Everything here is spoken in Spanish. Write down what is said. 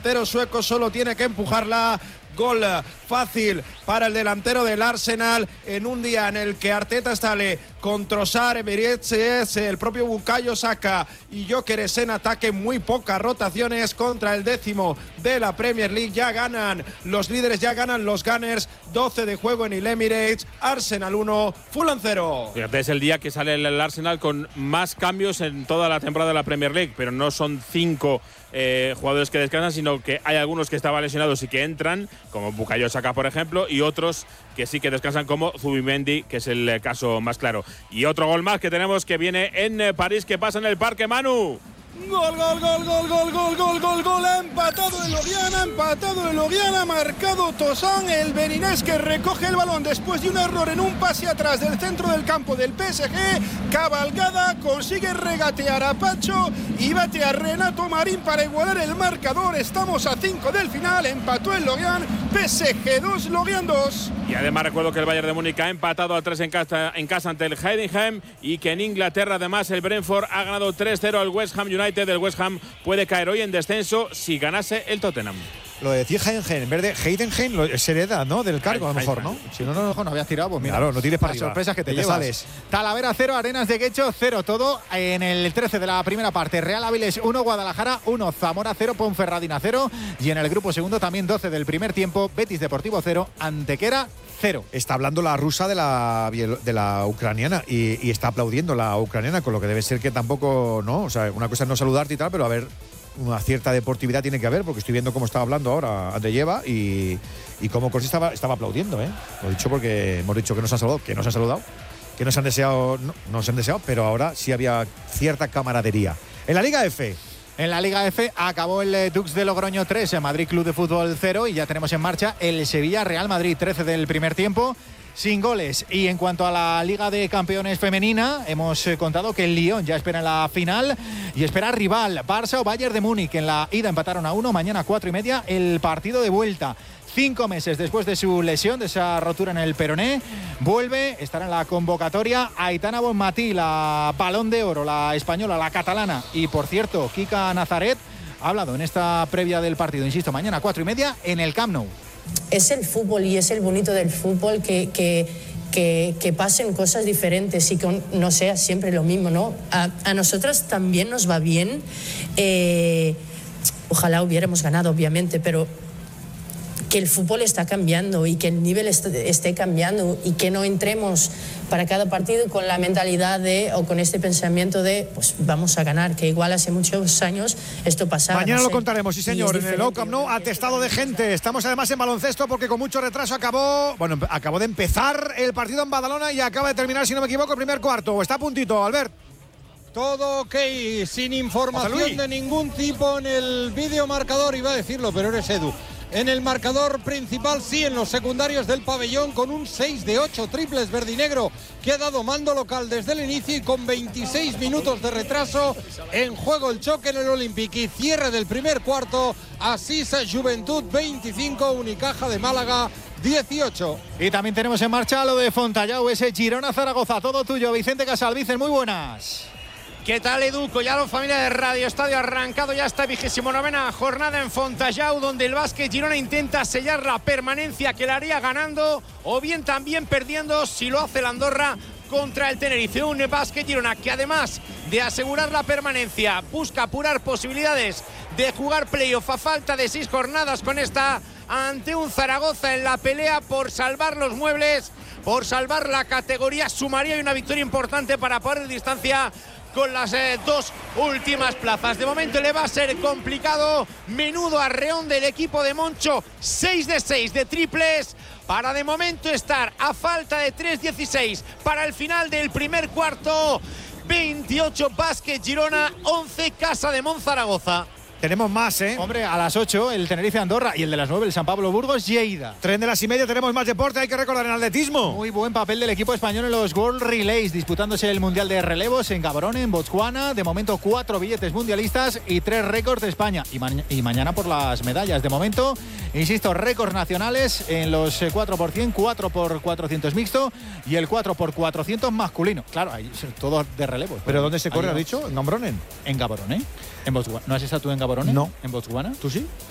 delantero sueco solo tiene que empujarla. Gol fácil para el delantero del Arsenal en un día en el que Arteta sale con Trossard, Emeriches, el propio Bukayo Saka y Gyökeres en ataque, muy pocas rotaciones contra el 10º de la Premier League. Ya ganan los líderes, ya ganan los Gunners, 12 de juego en el Emirates, Arsenal 1, Fulham 0. Fíjate, es el día que sale el Arsenal con más cambios en toda la temporada de la Premier League, pero no son 5 jugadores que descansan, sino que hay algunos que estaban lesionados y que entran, como Bukayo Saka, por ejemplo, y otros que sí que descansan, como Zubimendi, que es el caso más claro. Y otro gol más que tenemos que viene en París, que pasa en el Parque Manu. Gol, empatado el Loriana, marcado Toussaint, el beninés que recoge el balón después de un error en un pase atrás del centro del campo del PSG, cabalgada, consigue regatear a Pacho y bate a Renato Marín para igualar el marcador. Estamos a 5 del final, empató el Lorient, PSG 2, Lorient 2. Y además recuerdo que el Bayern de Múnich ha empatado a 3 en casa ante el Heidenheim y que en Inglaterra además el Brentford ha ganado 3-0 al West Ham United. El West Ham puede caer hoy en descenso si ganase el Tottenham. Lo de decir Heidenheim, en vez de Heidenheim, es hereda, ¿no? Del cargo, a lo mejor, ¿no? Si no habías tirado, pues mira. Claro, no tires para las arriba. sorpresas que te llevas. Sales. Talavera 0, Arenas de Guecho 0, todo en el 13 de la primera parte. Real Áviles 1, Guadalajara 1, Zamora 0, Ponferradina 0. Y en el grupo segundo también 12 del primer tiempo, Betis Deportivo 0, Antequera 0. Está hablando la rusa de la ucraniana y está aplaudiendo la ucraniana, con lo que debe ser que tampoco, ¿no? O sea, una cosa es no saludarte y tal, pero a ver, una cierta deportividad tiene que haber, porque estoy viendo cómo estaba hablando ahora Andreyeva y cómo Corsi estaba aplaudiendo, ¿eh? Lo he dicho porque hemos dicho que no se han saludado, que no se han deseado, no se han deseado, pero ahora sí había cierta camaradería. En la Liga F. En la Liga F acabó el Dux de Logroño 3, Madrid Club de Fútbol 0 y ya tenemos en marcha el Sevilla Real Madrid 13 del primer tiempo. Sin goles. Y en cuanto a la Liga de Campeones femenina, hemos contado que el Lyon ya espera en la final y espera rival, Barça o Bayern de Múnich. En la ida empataron a 1, mañana 4:30 el partido de vuelta. 5 meses después de su lesión, de esa rotura en el peroné, vuelve, estará en la convocatoria Aitana Bonmatí, la Balón de Oro, la española, la catalana. Y por cierto, Kika Nazaret ha hablado en esta previa del partido, insisto, mañana 4:30 en el Camp Nou. Es el fútbol y es el bonito del fútbol que pasen cosas diferentes y que no sea siempre lo mismo, ¿no? A nosotras también nos va bien. Ojalá hubiéramos ganado, obviamente, pero que el fútbol está cambiando y que el nivel esté cambiando y que no entremos para cada partido con la mentalidad o con este pensamiento de pues vamos a ganar, que igual hace muchos años esto pasaba. Mañana lo contaremos, sí señor, en el Nou Camp Nou, atestado de gente. Estamos además en baloncesto porque con mucho retraso acabó de empezar el partido en Badalona y acaba de terminar, si no me equivoco, el primer cuarto. Está a puntito, Albert. Todo ok, sin información de ningún tipo en el vídeo marcador, iba a decirlo, pero eres Edu. En el marcador principal, sí, en los secundarios del pabellón, con un 6 de 8 triples verdinegro que ha dado mando local desde el inicio y con 26 minutos de retraso en juego el choque en el Olympic y cierre del primer cuarto. Asís Juventud 25, Unicaja de Málaga 18. Y también tenemos en marcha lo de Fontallao, ese Girona-Zaragoza. Todo tuyo, Vicente Casalvicen, muy buenas. ¿Qué tal, Edu? Collado, familia de Radio Estadio, arrancado ya esta 29ª jornada en Fontallao, donde el Básquet Girona intenta sellar la permanencia que la haría ganando o bien también perdiendo si lo hace el Andorra contra el Tenerife. Un Básquet Girona que además de asegurar la permanencia busca apurar posibilidades de jugar playoff a falta de 6 jornadas con esta ante un Zaragoza en la pelea por salvar los muebles, por salvar la categoría. Sumaría una victoria importante para poner distancia con las 2 últimas plazas. De momento le va a ser complicado. Menudo arreón del equipo de Moncho, 6 de 6 de triples para de momento estar a falta de 3:16 para el final del primer cuarto. 28 Básquet Girona, 11 Casa de Monzaragoza. Tenemos más, ¿eh? Hombre, a las 8 el Tenerife Andorra y el de las 9 el San Pablo Burgos Lleida. 3 de las y media tenemos más deporte, hay que recordar en atletismo. Muy buen papel del equipo español en los World Relays, disputándose el Mundial de Relevos en Gaborone, en Botswana. De momento 4 billetes mundialistas y 3 récords de España. Y mañana por las medallas. De momento, insisto, récords nacionales en los 4x100, 4x400 mixto y el 4x400 masculino. Claro, ahí todo de relevos. ¿Pero dónde se corre, has dicho? ¿En Gaborone? En Gaborone. En Botswana. ¿No has estado tú en Gaborone? No. ¿En Botswana? ¿Tú sí?